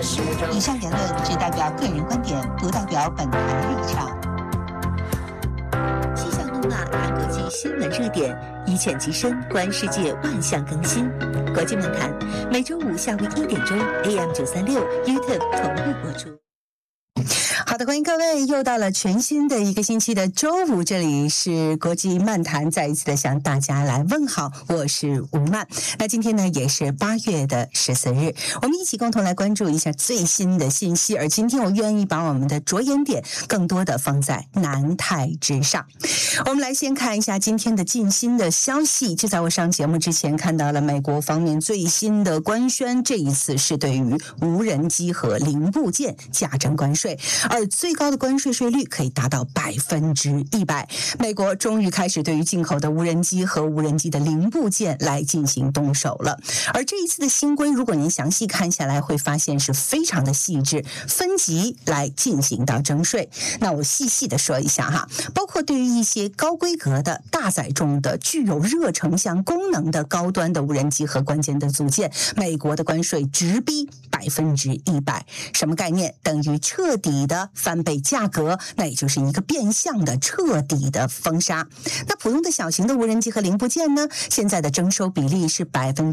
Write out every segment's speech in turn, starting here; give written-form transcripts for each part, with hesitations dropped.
以上言论只代表个人观点，不代表本台立场。 嬉笑怒骂，谈国际新闻热点，一浅其深，观世界万象更新。国际漫谈，每周五下午1点钟 AM936 YouTube 同步播出。 好的，欢迎各位，又到了全新的一个星期的周五，这里是国际漫谈，再一次的向大家来问好，我是吴曼。那今天呢，也是8月的14日，我们一起共同来关注一下最新的信息。而今天我愿意把我们的着眼点更多的放在南太之上。我们来先看一下今天的近新的消息。就在我上节目之前，看到了美国方面最新的官宣，这一次是对于无人机和零部件加征关税。而最高的关税税率可以达到100%，美国终于开始对于进口的无人机和无人机的零部件来进行动手了。而这一次的新规，如果您详细看下来，会发现是非常的细致，分级来进行到征税。那我细细的说一下哈，包括对于一些高规格的、大载重的、具有热成像功能的高端的无人机和关键的组件，美国的关税直逼100%，什么概念？等于彻底的翻倍价格，那也就是一个变相的彻底的封杀。那普通的小型的无人机和零部件呢，现在的征收比例是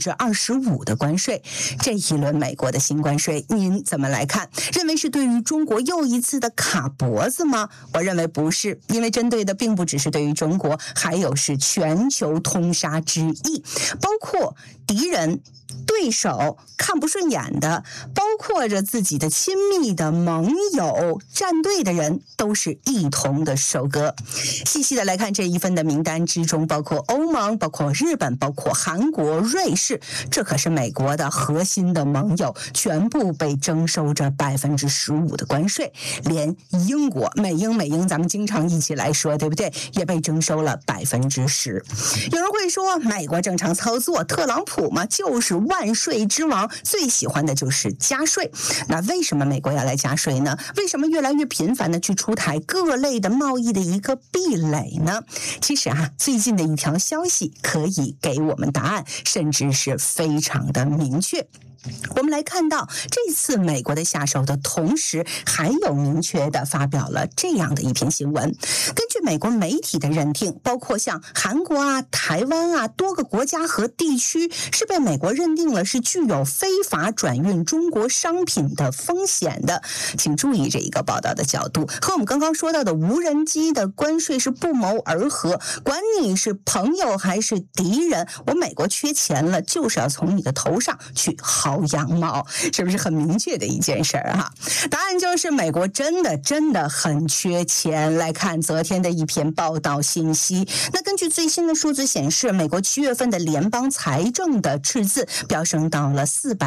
25%的关税。这一轮美国的新关税，您怎么来看？认为是对于中国又一次的卡脖子吗？我认为不是，因为针对的并不只是对于中国，还有是全球通杀之意，包括敌人、对手、看不顺眼的，包括着自己的亲密的盟友、站队的人，都是一同的收割。细细的来看这一份的名单之中，包括欧盟、包括日本、包括韩国、瑞士，这可是美国的核心的盟友，全部被征收着15%的关税。连英国、美英，咱们经常一起来说，对不对？也被征收了10%。有人会说，美国正常操作，特朗普嘛，就是万税之王，最喜欢的就是加税。那为什么美国要来加税呢？为什么越来越频繁的去出台各类的贸易的一个壁垒呢？其实最近的一条消息可以给我们答案，甚至是非常的明确。我们来看到这次美国的下手的同时，还有明确的发表了这样的一篇新闻。根据美国媒体的认定，包括像韩国台湾多个国家和地区是被美国认定了是具有非法转运中国商品的风险的。请注意这一个报道的角度，和我们刚刚说到的无人机的关税是不谋而合。管你是朋友还是敌人，我美国缺钱了，就是要从你的头上去薅羊毛，是不是很明确的一件事儿哈？答案就是美国真的很缺钱。来看昨天的一篇报道信息，那根据最新的数字显示，美国7月份的联邦财政的赤字飙升到了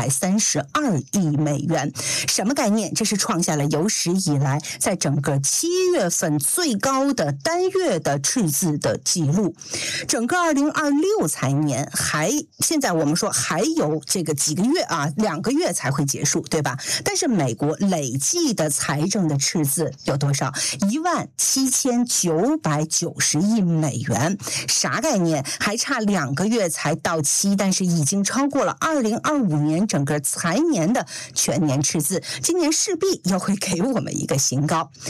432亿美元，什么概念？这是创下了有史以来在整个7月份最高的单月的赤字的记录。整个2026财年现在我们说还有这个几个月2个月才会结束，对吧？但是美国累计的财政的赤字有多少？17990亿美元，啥概念？还差2个月才到期，但是已经超过了2025年整个财年的全年赤字，今年势必又会给我们一个新高。